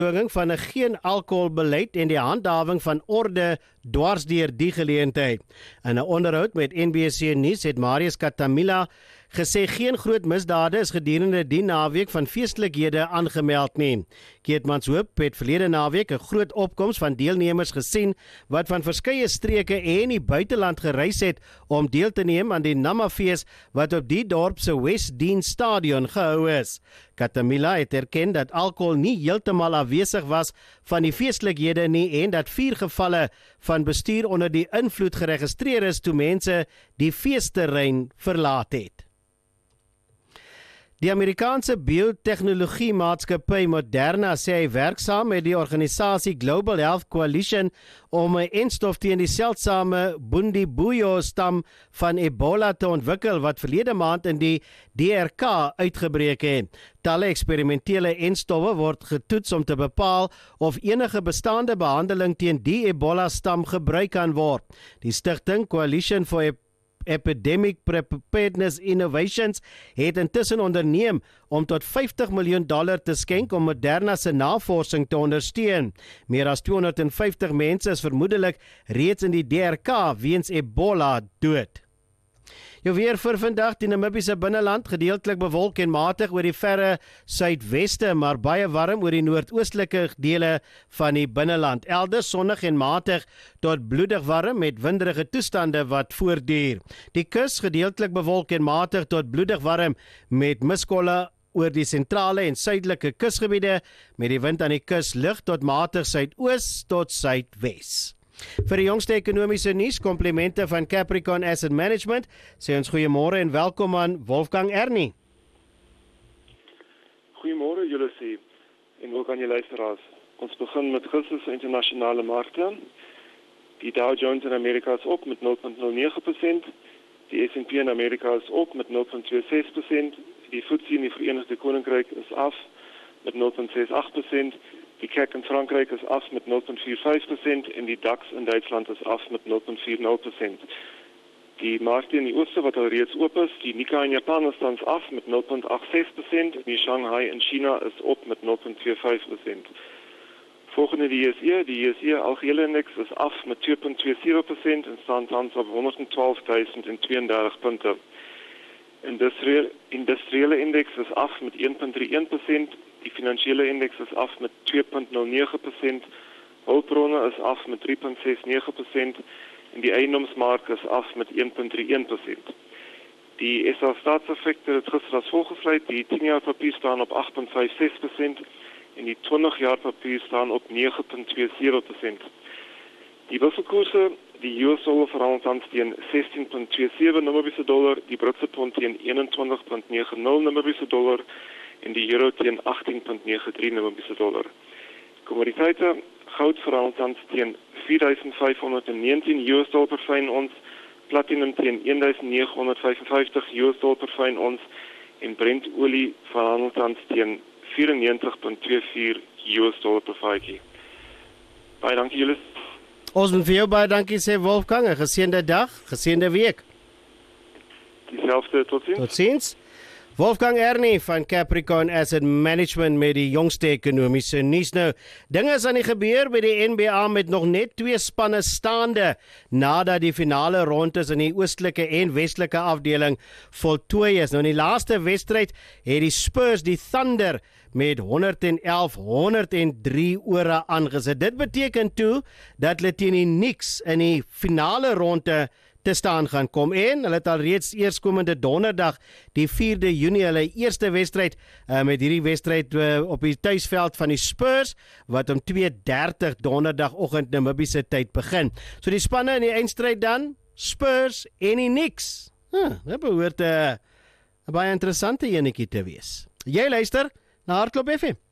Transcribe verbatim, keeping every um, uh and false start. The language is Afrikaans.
van 'n geen alkoholbeleid en die handhawing van orde dwars deur die geleentheid. In 'n onderhoud met N B C Nuus het Marius Katamila gesê geen groot misdade is gedurende die naweek van feestelikhede aangemeld nie. Keetmanshoop het verlede naweek 'n groot opkoms van deelnemers gesien wat van verskeie streke en die buiteland gereis het om deel te neem aan die Namafees wat op die dorp se Westdene Stadion gehou is. Katamila het erken dat alkohol nie heeltemal afwesig was van die feestelikhede nie en dat vier gevalle van bestuur onder die invloed geregistreer is toe mense die feesterrein verlaat het. Die Amerikaanse biotechnologie-maatskappy Moderna sê hy werk saam met die organisasie Global Health Coalition om 'n enstof teen die seldsame Bundibugyo-stam van Ebola te ontwikkel wat verlede maand in die D R K uitgebreek het. Talle eksperimentele enstowwe word getoets om te bepaal of enige bestaande behandeling teen die Ebola-stam gebruik kan word. Die stigting Coalition for Epidemic Preparedness Innovations het intussen onderneem om tot vyftig miljoen dollar te skenk om Moderna se navorsing te ondersteun. Meer as tweehonderdvyftig mense is vermoedelik reeds in die D R K weens Ebola dood. Jou weer vir vandag, die Namibiese binneland gedeeltelik bewolk en matig oor die verre suidweste, maar baie warm oor die noordoostelike dele van die binneland. Elders sonnig en matig tot bloedig warm met winderige toestande wat voortduur. Die kus gedeeltelik bewolk en matig tot bloedig warm met miskolle oor die sentrale en suidelike kusgebiede met die wind aan die kus lig tot matig suidoos tot suidwes. Vir die jongste ekonomiese nuus, komplimente van Capricorn Asset Management, sê ons goeiemôre en welkom aan Wolfgang Ernie. Goeiemôre julle sê, en ook aan julle luisteraars. Ons begin met gister se internasionale markte. Die Dow Jones in Amerika is op met nul komma nul nege persent, die S and P in Amerika is op met nul komma twee ses persent, die F T S E in die Verenigde Koninkryk is af met nul komma ses agt persent, die C A C in Frankryk is af met nul komma vier vyf persent en die DAX in Duitsland is af met nul komma vier nul persent. Die markte in die ooste wat al reeds oop is, die Nikkei in Japan is tans af met nul komma agt ses persent en die Shanghai in China is op met nul komma twee vyf persent. Volgende die E S E, die E S E algehele indeks is af met twee komma twee nul persent en staan tans op honderdtwaalfduisend tweeëndertig punte. Industriële, industriële indeks is af met een komma drie een persent, die finansiële indeks is af met twee komma nul nege persent, hulpbronne is af met drie komma ses nege persent en die eiendomsmark is af met een komma drie een persent. Die S A staatseffekte het gister as volgesluit, die tien jaar papier staan op agt komma vyf ses persent en die twintig jaar papier staan op nege komma twee nul persent. Die wisselkoerse, die U S dollar verhandel tans teen sestien komma twee sewe Namibiese dollar, die Britse pond teen eenentwintig komma nege nul Namibiese dollar en die euro teen agttien komma nege drie Namibiese dollar. Kommoditeite, goud verhandel tans teen vier duisend vyf honderd negentien U S dollar per fyn ons, platinum teen een duisend nege honderd vyfenvyftig U S dollar per fyn ons en Brent olie verhandel tans teen vyfennegentig komma twee vier U S dollar per vatjie. Baie dankie julle. Ons moet vir jou baie dankie sê Wolfgang, 'n geseënde dag, geseënde week. Dieselfde, tot ziens. Tot ziens. Wolfgang Ernie van Capricorn Asset Management met die jongste ekonomiese nuus. Nou, dinge is aan die gebeur by die N B A met nog net twee spanne staande nadat die finale rondes in die oostelike en westelike afdeling voltooi is. Nou in die laaste wedstryd het die Spurs die Thunder met honderdelf honderddrie ore aangesit. Dit beteken toe dat hulle teen die Knicks in die finale ronde te staan gaan kom en hulle het al reeds eerskomende donderdag die vierde Junie hulle eerste wedstryd uh, met hierdie wedstryd uh, op die tuisveld van die Spurs wat om twee dertig donderdagoggend Namibiese tyd begin. So die spanne in die eindstryd dan Spurs en die Knicks. Huh, dit behoort 'n uh, baie interessante enetjie te wees. Jy luister na Hardloop F M.